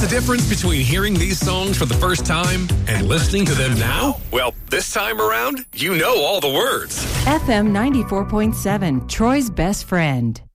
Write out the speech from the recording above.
the difference between hearing these songs for the first time and listening to them now? Well, this time around, you know all the words. FM 94.7, Troy's best friend.